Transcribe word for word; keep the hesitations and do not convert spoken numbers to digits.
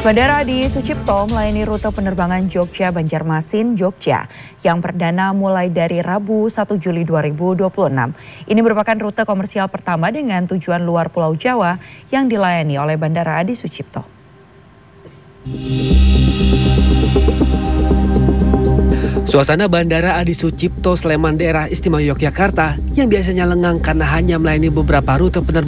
Bandara Adi Sucipto melayani rute penerbangan Jogja-Banjarmasin, Jogja yang perdana mulai dari Rabu satu Juli dua ribu dua puluh enam. Ini merupakan rute komersial pertama dengan tujuan luar Pulau Jawa yang dilayani oleh Bandara Adi Sucipto. Suasana Bandara Adi Sucipto Sleman daerah istimewa Yogyakarta yang biasanya lengang karena hanya melayani beberapa rute penerbangan